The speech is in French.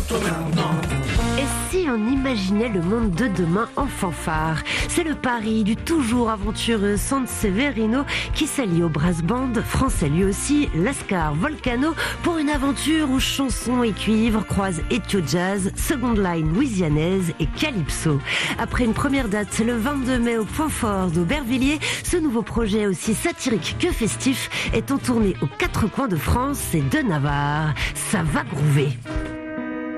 Et si on imaginait le monde de demain en fanfare? C'est le pari du toujours aventureux Sanseverino qui s'allie au brass band, français lui aussi, Lascar Volcano, pour une aventure où chansons et cuivres croisent Ethio Jazz, Second Line louisianaise et Calypso. Après une première date le 22 mai au Point Fort d'Aubervilliers, ce nouveau projet aussi satirique que festif est en tournée aux quatre coins de France et de Navarre. Ça va groover.